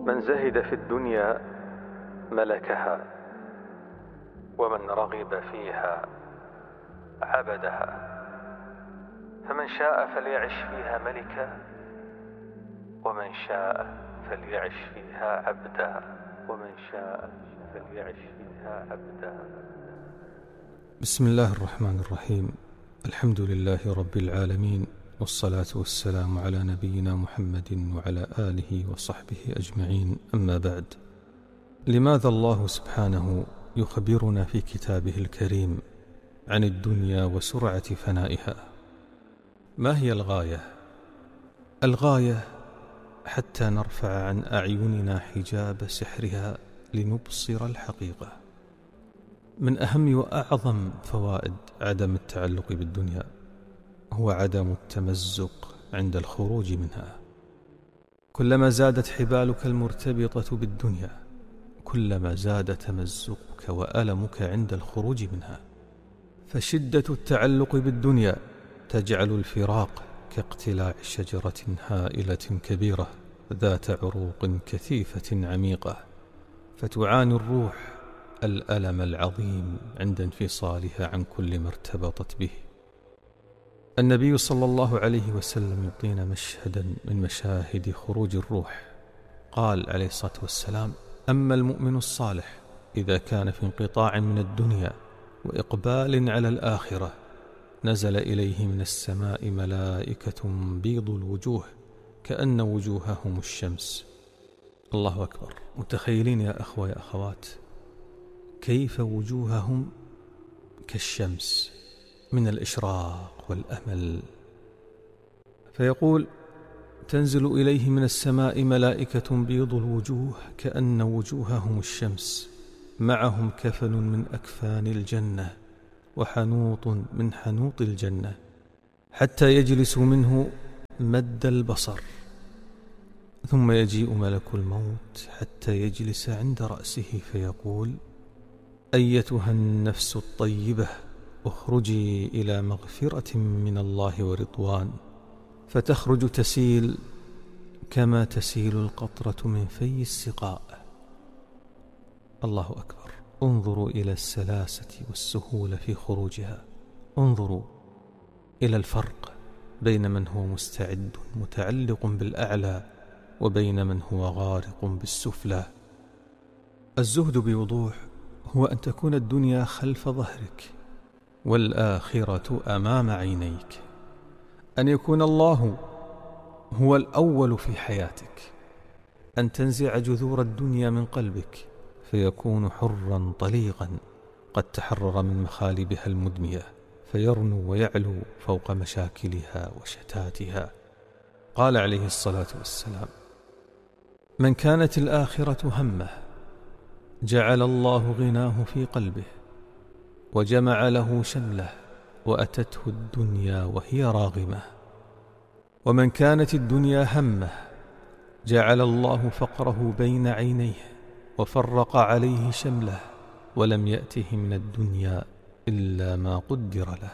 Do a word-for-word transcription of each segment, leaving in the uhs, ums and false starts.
من زهد في الدنيا ملكها، ومن رغب فيها عبدها. فمن شاء فليعش فيها ملكا، ومن شاء فليعش فيها عبدا ومن شاء فليعش فيها عبدا. بسم الله الرحمن الرحيم. الحمد لله رب العالمين، والصلاة والسلام على نبينا محمد وعلى آله وصحبه أجمعين. أما بعد، لماذا الله سبحانه يخبرنا في كتابه الكريم عن الدنيا وسرعة فنائها؟ ما هي الغاية؟ الغاية حتى نرفع عن أعيننا حجاب سحرها لنبصر الحقيقة. من أهم وأعظم فوائد عدم التعلق بالدنيا هو عدم التمزق عند الخروج منها. كلما زادت حبالك المرتبطة بالدنيا، كلما زاد تمزقك وألمك عند الخروج منها. فشدة التعلق بالدنيا تجعل الفراق كاقتلاع شجرة هائلة كبيرة ذات عروق كثيفة عميقة، فتعاني الروح الألم العظيم عند انفصالها عن كل ما ارتبطت به. النبي صلى الله عليه وسلم يعطينا مشهدا من مشاهد خروج الروح. قال عليه الصلاة والسلام: أما المؤمن الصالح إذا كان في انقطاع من الدنيا وإقبال على الآخرة، نزل إليه من السماء ملائكة بيض الوجوه كأن وجوههم الشمس. الله أكبر. متخيلين يا أخوة يا أخوات كيف وجوههم كالشمس من الإشراق والأمل؟ فيقول: تنزل إليه من السماء ملائكة بيض الوجوه كأن وجوههم الشمس، معهم كفن من أكفان الجنة وحنوط من حنوط الجنة، حتى يجلس منه مد البصر، ثم يجيء ملك الموت حتى يجلس عند رأسه فيقول: أيتها النفس الطيبة، اخرجي إلى مغفرة من الله ورضوان. فتخرج تسيل كما تسيل القطرة من في السقاء. الله أكبر. انظروا إلى السلاسة والسهولة في خروجها. انظروا إلى الفرق بين من هو مستعد متعلق بالأعلى وبين من هو غارق بالسفلى. الزهد بوضوح هو أن تكون الدنيا خلف ظهرك والآخرة أمام عينيك، أن يكون الله هو الأول في حياتك، أن تنزع جذور الدنيا من قلبك فيكون حرا طليقا قد تحرر من مخالبها المدمية، فيرنو ويعلو فوق مشاكلها وشتاتها. قال عليه الصلاة والسلام: من كانت الآخرة همه جعل الله غناه في قلبه وجمع له شمله وأتته الدنيا وهي راغمة. ومن كانت الدنيا همه جعل الله فقره بين عينيه وفرق عليه شمله ولم يأته من الدنيا إلا ما قدر له.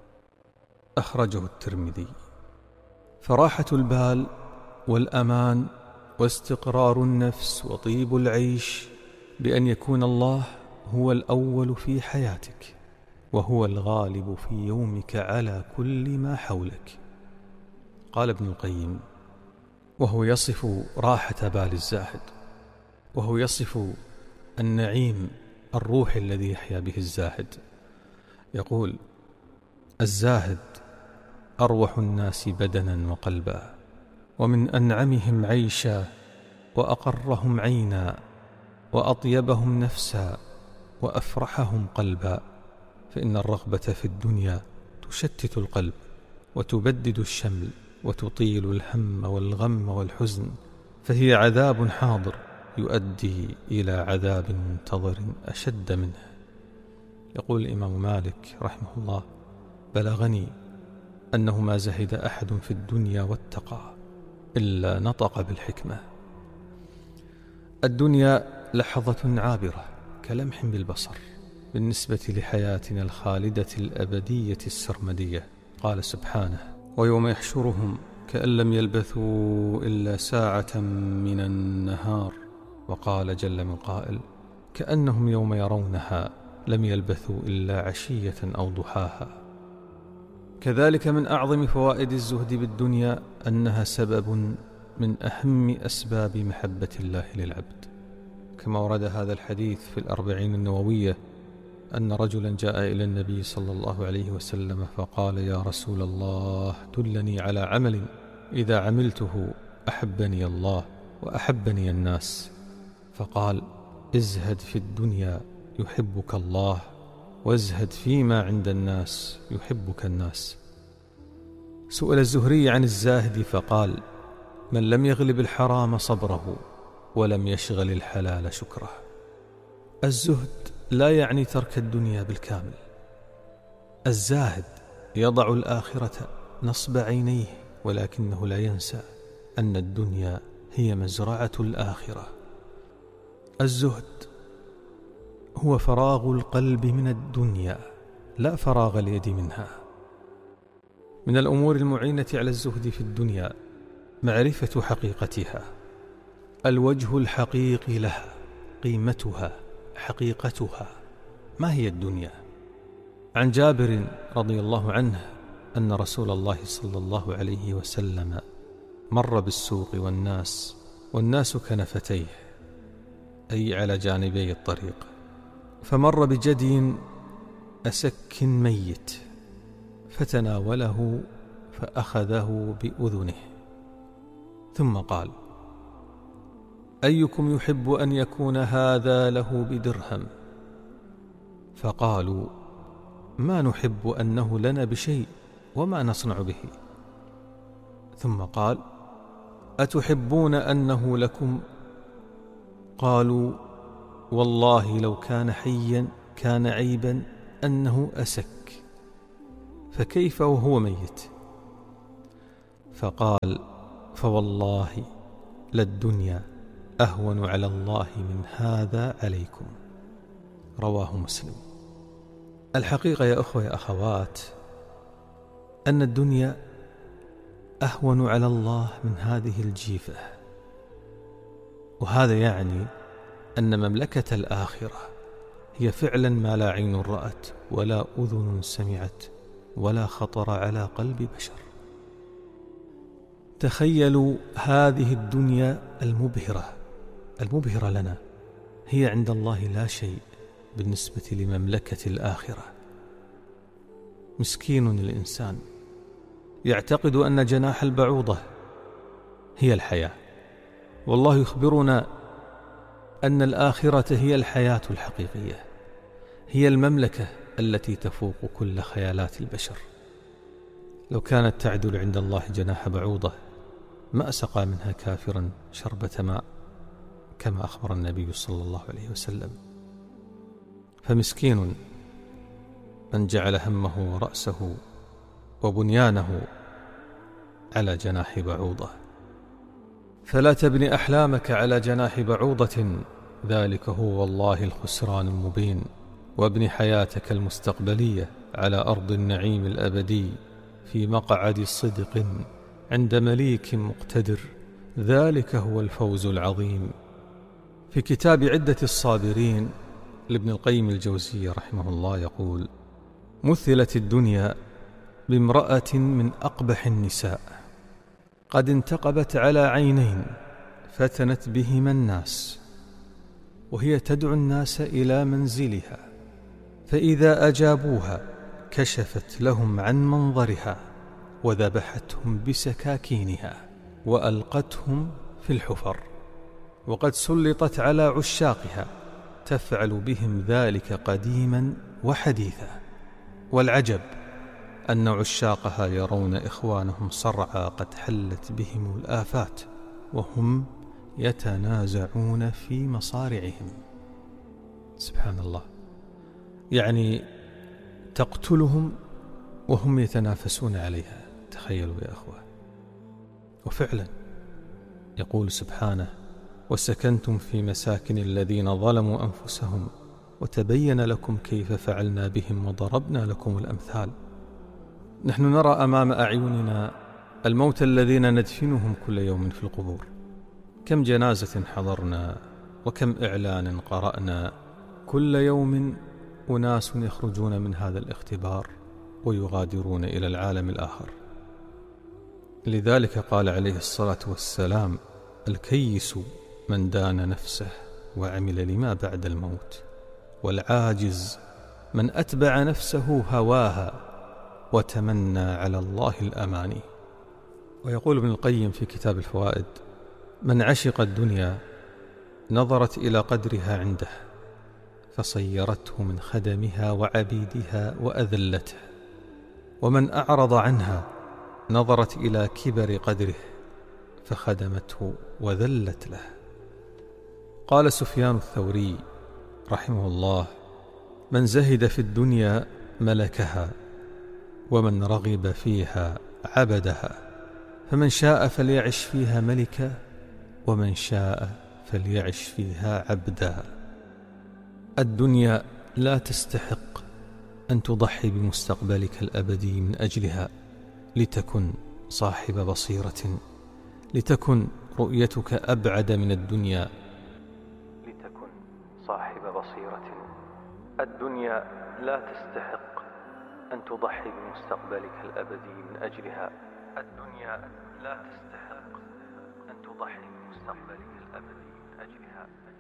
أخرجه الترمذي. فراحة البال والأمان واستقرار النفس وطيب العيش بأن يكون الله هو الأول في حياتك وهو الغالب في يومك على كل ما حولك. قال ابن القيم وهو يصف راحة بال الزاهد، وهو يصف النعيم الروحي الذي يحيا به الزاهد، يقول: الزاهد أروح الناس بدنا وقلبا، ومن أنعمهم عيشا، وأقرهم عينا، وأطيبهم نفسا، وأفرحهم قلبا. فإن الرغبة في الدنيا تشتت القلب وتبدد الشمل وتطيل الهم والغم والحزن، فهي عذاب حاضر يؤدي إلى عذاب منتظر أشد منه. يقول الإمام مالك رحمه الله: بلغني أنه ما زهد أحد في الدنيا واتقى إلا نطق بالحكمة. الدنيا لحظة عابرة كلمح بالبصر بالنسبة لحياتنا الخالدة الأبدية السرمدية. قال سبحانه: ويوم يحشرهم كأن لم يلبثوا إلا ساعة من النهار وقال جل من قائل: كأنهم يوم يرونها لم يلبثوا إلا عشية أو ضحاها. كذلك من أعظم فوائد الزهد بالدنيا أنها سبب من أهم أسباب محبة الله للعبد، كما ورد هذا الحديث في الأربعين النووية أن رجلا جاء إلى النبي صلى الله عليه وسلم فقال: يا رسول الله، دلني على عمل إذا عملته أحبني الله وأحبني الناس. فقال: ازهد في الدنيا يحبك الله، وازهد فيما عند الناس يحبك الناس. سئل الزهري عن الزاهد فقال: من لم يغلب الحرام صبره ولم يشغل الحلال شكره. الزهد لا يعني ترك الدنيا بالكامل. الزاهد يضع الآخرة نصب عينيه، ولكنه لا ينسى أن الدنيا هي مزرعة الآخرة. الزهد هو فراغ القلب من الدنيا، لا فراغ اليد منها. من الأمور المعينة على الزهد في الدنيا معرفة حقيقتها، الوجه الحقيقي لها، قيمتها، حقيقتها. ما هي الدنيا؟ عن جابر رضي الله عنه أن رسول الله صلى الله عليه وسلم مر بالسوق والناس والناس كنفتيه، أي على جانبي الطريق، فمر بجدي أسك ميت فتناوله فأخذه بأذنه، ثم قال: أيكم يحب أن يكون هذا له بدرهم؟ فقالوا: ما نحب أنه لنا بشيء وما نصنع به. ثم قال: أتحبون أنه لكم؟ قالوا: والله لو كان حيا كان عيبا أنه أسك، فكيف وهو ميت؟ فقال: فوالله للدنيا أهون على الله من هذا عليكم. رواه مسلم. الحقيقة يا أخوة يا أخوات أن الدنيا أهون على الله من هذه الجيفة، وهذا يعني أن مملكة الآخرة هي فعلا ما لا عين رأت ولا أذن سمعت ولا خطر على قلب بشر. تخيلوا هذه الدنيا المبهرة المبهرة لنا هي عند الله لا شيء بالنسبة لمملكة الآخرة. مسكين الإنسان يعتقد أن جناح البعوضة هي الحياة، والله يخبرنا أن الآخرة هي الحياة الحقيقية، هي المملكة التي تفوق كل خيالات البشر. لو كانت تعدل عند الله جناح بعوضة ما سقى منها كافرا شربة ماء، كما أخبر النبي صلى الله عليه وسلم. فمسكين من جعل همه ورأسه وبنيانه على جناح بعوضة. فلا تبني أحلامك على جناح بعوضة، ذلك هو والله الخسران المبين. وابن حياتك المستقبلية على أرض النعيم الأبدي في مقعد صدق عند مليك مقتدر، ذلك هو الفوز العظيم. في كتاب عدة الصابرين لابن القيم الجوزي رحمه الله يقول: مثلت الدنيا بامرأة من أقبح النساء قد انتقبت على عينين فتنت بهما الناس، وهي تدعو الناس إلى منزلها، فإذا أجابوها كشفت لهم عن منظرها وذبحتهم بسكاكينها وألقتهم في الحفر، وقد سلطت على عشاقها تفعل بهم ذلك قديما وحديثا. والعجب أن عشاقها يرون إخوانهم صرعى قد حلت بهم الآفات وهم يتنازعون في مصارعهم. سبحان الله، يعني تقتلهم وهم يتنافسون عليها. تخيلوا يا أخوة. وفعلا يقول سبحانه: وسكنتم في مساكن الذين ظلموا أنفسهم وتبين لكم كيف فعلنا بهم وضربنا لكم الأمثال. نحن نرى أمام أعيننا الموتى الذين ندفنهم كل يوم في القبور. كم جنازة حضرنا وكم إعلان قرأنا كل يوم أناس يخرجون من هذا الاختبار ويغادرون إلى العالم الآخر. لذلك قال عليه الصلاة والسلام: الكيس من دان نفسه وعمل لما بعد الموت، والعاجز من أتبع نفسه هواها وتمنى على الله الأماني. ويقول ابن القيم في كتاب الفوائد: من عشق الدنيا نظرت إلى قدرها عنده فصيرته من خدمها وعبيدها وأذلته، ومن أعرض عنها نظرت إلى كبر قدره فخدمته وذلت له. قال سفيان الثوري رحمه الله: من زهد في الدنيا ملكها، ومن رغب فيها عبدها، فمن شاء فليعش فيها ملكا، ومن شاء فليعش فيها عبدا. الدنيا لا تستحق أن تضحي بمستقبلك الأبدي من أجلها لتكن صاحب بصيرة، لتكن رؤيتك أبعد من الدنيا، لتكن صاحب بصيرة. الدنيا لا تستحق أن تضحي بمستقبلك الأبدي من أجلها. الدنيا لا تستحق أن تضحي بمستقبلك الأبدي من أجلها.